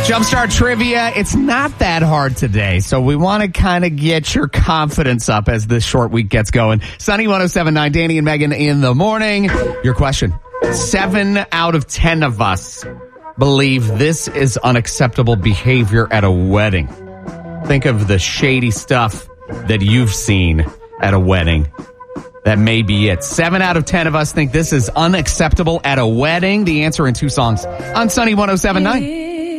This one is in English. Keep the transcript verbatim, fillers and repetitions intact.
Jumpstart Trivia, it's not that hard today, so we want to kind of get your confidence up as this short week gets going. Sunny one oh seven point nine, Danny and Megan in the morning. Your question. Seven out of ten of us believe this is unacceptable behavior at a wedding. Think of the shady stuff that you've seen at a wedding. That may be it. Seven out of ten of us think this is unacceptable at a wedding. The answer in two songs on Sunny one oh seven point nine.